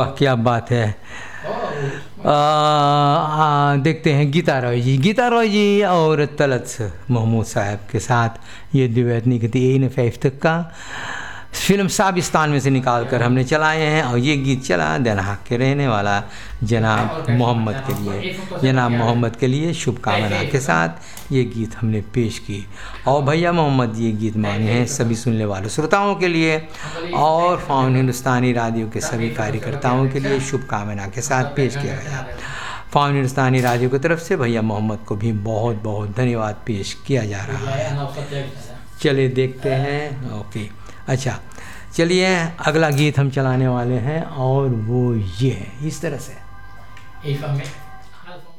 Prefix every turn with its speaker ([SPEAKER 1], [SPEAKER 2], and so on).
[SPEAKER 1] वाह क्या बात है। देखते हैं गीता रॉय जी और तलत महमूद साहब के साथ ये दुएट नहीं कहती 51 का फिल्म साबिस्तान में से निकाल कर हमने चलाए हैं। और ये गीत चला देनहाग के रहने वाला जनाब मोहम्मद के लिए शुभकामना के साथ ये गीत हमने पेश की। और भैया मोहम्मद ये गीत मांगे हैं सभी सुनने वाले श्रोताओं के लिए और फाउंड हिंदुस्तानी रेडियो के सभी कार्यकर्ताओं के लिए शुभकामना के साथ पेश किया गया। फाउंड हिंदुस्तानी रेडियो की तरफ से भैया मोहम्मद को भी बहुत बहुत धन्यवाद पेश किया जा रहा है। चलिए देखते हैं। ओके अच्छा चलिए अगला गीत हम चलाने वाले हैं और वो ये है इस तरह से।